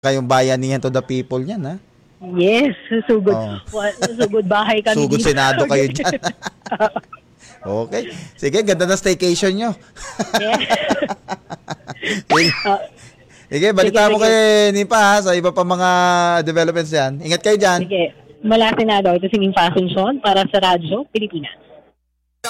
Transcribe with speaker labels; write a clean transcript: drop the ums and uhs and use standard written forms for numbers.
Speaker 1: kayong bayanihan to the people niyan, ha?
Speaker 2: Yes, sugod. Sugod bahay kami.
Speaker 1: Sugod Senado kayo dyan. Okay. Sige, ganda na staycation nyo. Sige, balita mo kay Nimpa ha, sa iba pa mga developments yan. Ingat kayo dyan.
Speaker 2: Sige, mula Senado, ito si Nimpa Asuncion para sa Radyo Pilipinas.